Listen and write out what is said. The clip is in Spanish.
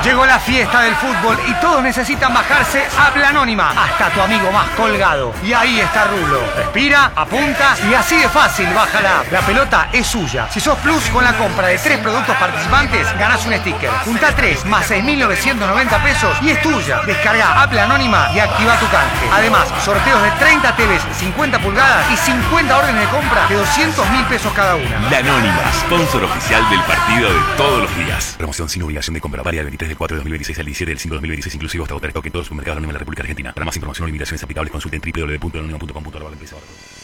Llegó la fiesta del fútbol y todos necesitan bajarse App La Anónima. Hasta tu amigo más colgado. Y ahí está Rulo. Respira, apunta y así de fácil baja la app. La pelota es suya. Si sos Plus, con la compra de 3 productos participantes, ganás un sticker. Junta 3 más 6.990 pesos y es tuya. Descarga App La Anónima y activa tu canje. Además, sorteos de 30 TVs 50 pulgadas y 50 órdenes de compra de 200.000 pesos cada una. La Anónima, sponsor oficial del partido de todos los días. Promoción sin obligación de compra. Varía del 23 del 4 de 2026 al 17 del 5 de 2026, inclusive hasta agotar stock en todos los supermercados Anónima en la República Argentina. Para más información o limitaciones aplicables, consulten www.anonima.com.ar.